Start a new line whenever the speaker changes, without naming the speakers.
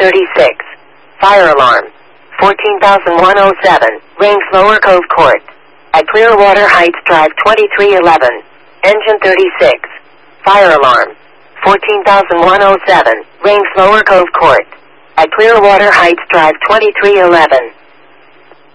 36. Fire alarm. 14,107. Range Lower Cove Court. At Clearwater Heights Drive 2311. Engine 36. Fire alarm. 14,107. Range Lower Cove Court. At Clearwater Heights Drive 2311.